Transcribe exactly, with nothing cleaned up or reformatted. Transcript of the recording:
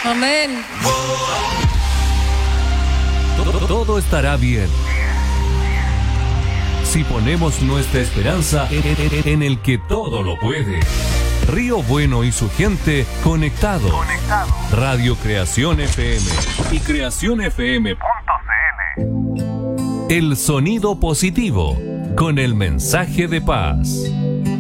Amén. Todo, todo estará bien si ponemos nuestra esperanza en, en- en el que todo lo puede. Río Bueno y su gente conectados. Conectado. Radio Creación F M y creación f m punto c l. El sonido positivo con el mensaje de paz.